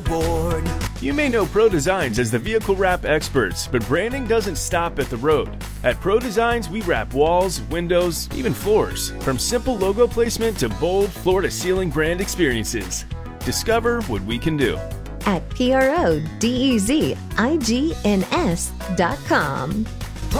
billboard. You may know Pro Designs as the vehicle wrap experts, but branding doesn't stop at the road. At Pro Designs, we wrap walls, windows, even floors. From simple logo placement to bold floor-to-ceiling brand experiences. Discover what we can do at PRODEZIGNS.com.